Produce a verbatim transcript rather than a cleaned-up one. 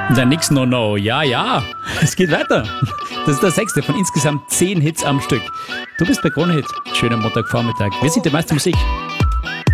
Der Nix No No. Ja, ja. Es geht weiter. Das ist der sechste von insgesamt zehn Hits am Stück. Du bist bei Krone Hit. Schönen Montagvormittag. Wir sind die meiste Musik.